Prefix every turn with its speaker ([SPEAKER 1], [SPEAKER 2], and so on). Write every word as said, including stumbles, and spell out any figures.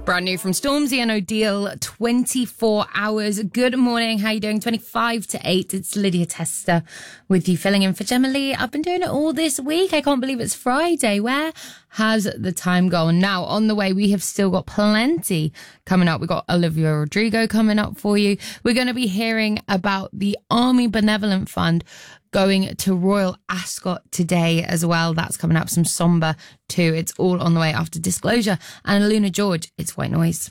[SPEAKER 1] Brand new from Stormzy and O'Deal, twenty-four hours. Good morning. How you doing? twenty-five to eight. It's Lydia Tester with you, filling in for Gemma Lee. I've been doing it all this week. I can't believe it's Friday. Where has the time gone? Now, on the way, we have still got plenty coming up. We've got Olivia Rodrigo coming up for you. We're going to be hearing about the Army Benevolent Fund going to Royal Ascot today as well. That's coming up. Some somber too. It's all on the way after Disclosure. And Luna George, it's White Noise.